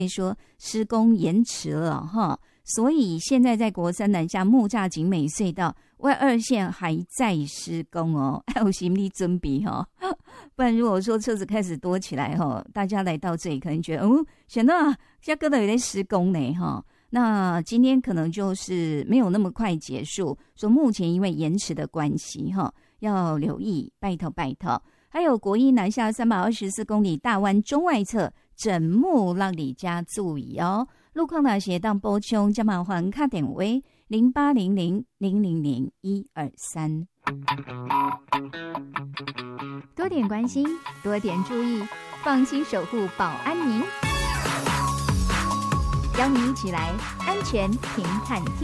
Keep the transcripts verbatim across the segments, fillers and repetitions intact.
说施工延迟了哈，所以现在在国三南下木栅景美隧道外二线还在施工哦，还有心理准备哈，不然如果说车子开始多起来哈，大家来到这里可能觉得哦，想到下哥的有在施工呢哈。那今天可能就是没有那么快结束，说目前因为延迟的关系哈，要留意，拜托拜托。还有国一南下三百二十四公里大湾中外侧整木让你加注意哦。路况那些当补充，加麻烦卡点位零八零零零零零一二三。多点关心，多点注意，放心守护保安您。邀你一起来安全停看厅。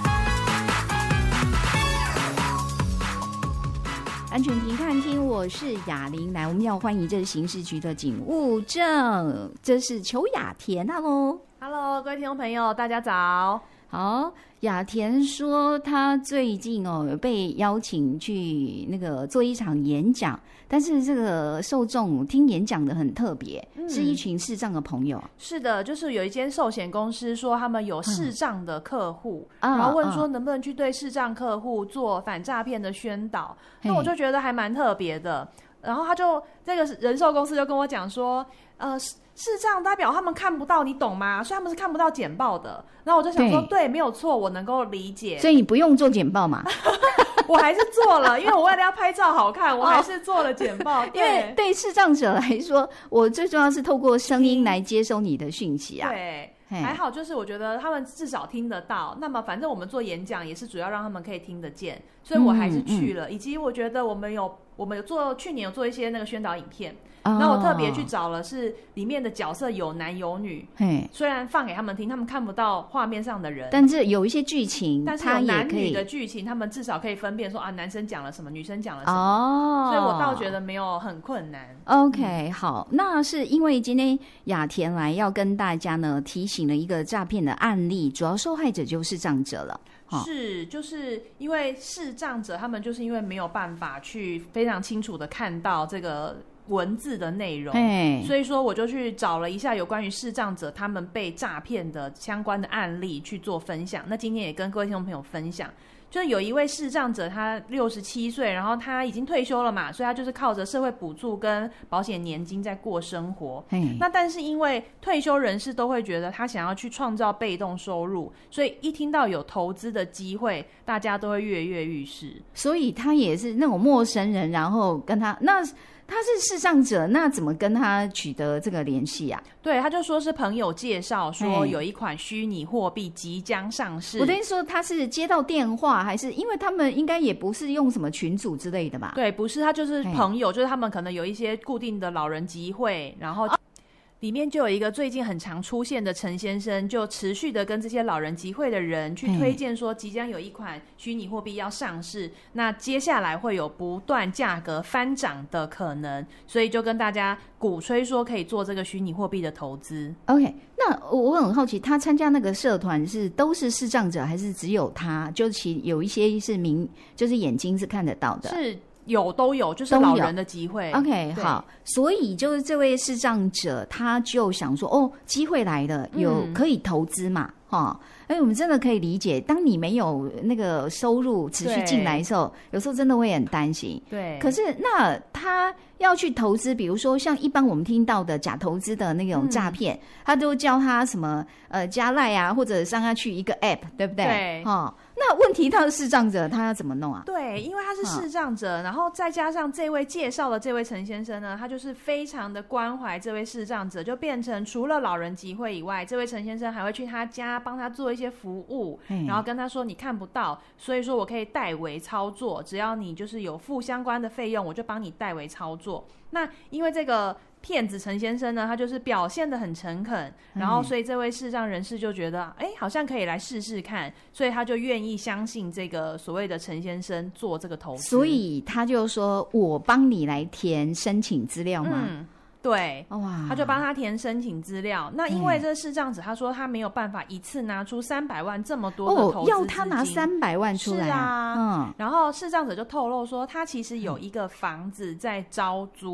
安全停看厅，我是雅玲。来，我们要欢迎这是刑事局的警务证，这是邱雅田。Hello， Hello， 各位听众朋友，大家早。 好，雅田说他最近哦有被邀请去那个做一场演讲，但是这个受众听演讲的很特别，嗯、是一群视障的朋友。 是的，就是有一间寿险公司说他们有视障的客户，嗯、然后问说能不能去对视障客户做反诈骗的宣导，嗯、那我就觉得还蛮特别的。然后他就这个人寿公司就跟我讲说，呃。视障代表他们看不到，你懂吗？所以他们是看不到简报的。然后我就想说，对，对没有错，我能够理解。 所以你不用做简报嘛？ 我还是做了，因为我为了要拍照好看，我还是做了简报。 因为对视障者来说，我最重要是透过声音来接收你的讯息啊。 对。还好，就是我觉得他们至少听得到。那么反正我们做演讲也是主要让他们可以听得见，所以我还是去了。嗯嗯、以及我觉得我们有我们有做去年有做一些那个宣导影片，哦、那我特别去找了是里面的角色有男有女，虽然放给他们听，他们看不到画面上的人， 但是有一些剧情， 但是有男女的剧情，他们至少可以分辨说啊，男生讲了什么，女生讲了什么。哦，所以我倒觉得没有很困难。 OK， 好，那是因为今天雅田来要跟大家呢提醒了一个诈骗的案例，主要受害者就是视障者了。 是，就是因为视障者他们就是因为没有办法去非常清楚的看到这个文字的内容，所以说我就去找了一下有关于视障者他们被诈骗的相关的案例去做分享。那今天也跟各位听众朋友分享，就是有一位视障者，他六十七岁，然后他已经退休了嘛，所以他就是靠着社会补助跟保险年金在过生活。那但是因为退休人士都会觉得他想要去创造被动收入，所以一听到有投资的机会，大家都会跃跃欲试。 所以他也是那种陌生人，然后跟他那。他是视障者，那怎么跟他取得这个联系啊？ 对，他就说是朋友介绍，说有一款虚拟货币即将上市。 我等于说他是接到电话，还是因为他们应该也不是用什么群组之类的吧？ 对，不是，他就是朋友，就是他们可能有一些固定的老人集会，然后。里面就有一个最近很常出现的陈先生，就持续的跟这些老人集会的人去推荐说即将有一款虚拟货币要上市，那接下来会有不断价格翻涨的可能，所以就跟大家鼓吹说可以做这个虚拟货币的投资。 OK， 那我很好奇，他参加那个社团是都是视障者，还是只有他？就其有一些是明就是眼睛是看得到的？ 是有都有，就是老人的机会。 OK， 好，所以就是这位视障者，他就想说，哦，机会来了，有可以投资嘛，哈、嗯。哎，我们真的可以理解，当你没有那个收入持续进来的时候，有时候真的会很担心。 对。 可是那他要去投资，比如说像一般我们听到的假投资的那种诈骗，嗯、他都教他什么呃加赖啊，或者上他去一个 app， 对不对？ 对。 哦，那问题他是视障者，他要怎么弄啊？ 对，因为他是视障者，哦、然后再加上这位介绍的这位陈先生呢，他就是非常的关怀这位视障者，就变成除了老人集会以外，这位陈先生还会去他家帮他做一些服务，然后跟他说你看不到，所以说我可以代为操作，只要你就是有付相关的费用，我就帮你代为操作。那因为这个骗子陈先生呢，他就是表现得很诚恳，然后所以这位视障人士就觉得哎，好像可以来试试看，所以他就愿意相信这个所谓的陈先生做这个投资， 所以他就说我帮你来填申请资料吗？ 嗯，对，哇，他就帮他填申请资料。那因为这视障者他说他没有办法一次拿出三百万这么多的投资资金， 哦，要他拿三百万出来， 是啊，嗯，然后视障者就透露说他其实有一个房子在招租。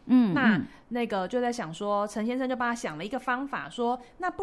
嗯，那那个就在想说，陈先生就帮他想了一个方法，说那不